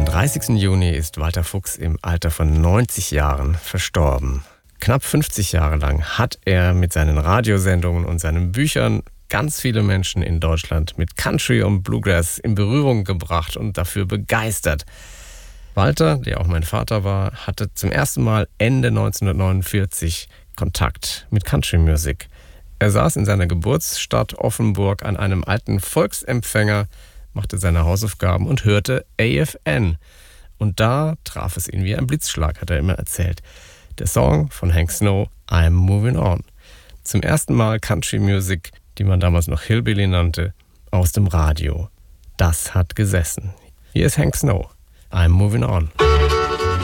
30. Juni ist Walter Fuchs im Alter von 90 Jahren verstorben. Knapp 50 Jahre lang hat er mit seinen Radiosendungen und seinen Büchern ganz viele Menschen in Deutschland mit Country und Bluegrass in Berührung gebracht und dafür begeistert. Walter, der auch mein Vater war, hatte zum ersten Mal Ende 1949 Kontakt mit Country Music. Er saß in seiner Geburtsstadt Offenburg an einem alten Volksempfänger, machte seine Hausaufgaben und hörte AFN. Und da traf es ihn wie ein Blitzschlag, hat er immer erzählt. Der Song von Hank Snow, I'm Moving On. Zum ersten Mal Country Music, die man damals noch Hillbilly nannte, aus dem Radio. Das hat gesessen. Hier ist Hank Snow, I'm Moving On.